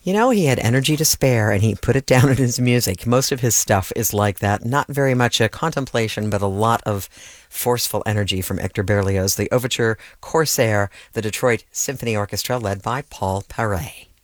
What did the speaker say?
He had energy to spare and he put it down in his music. Most of his stuff is like that. Not very much a contemplation, but a lot of forceful energy from Hector Berlioz. The overture Corsair, the Detroit Symphony Orchestra led by Paul Paray.